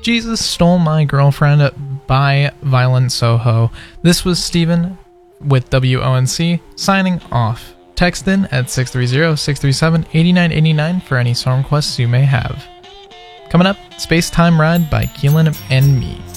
Jesus Stole My Girlfriend by Violent Soho. This was Steven with WONC signing off. Text in at 630-637-8989 for any song requests you may have. Coming up, Space Time Ride by Keelan and Me.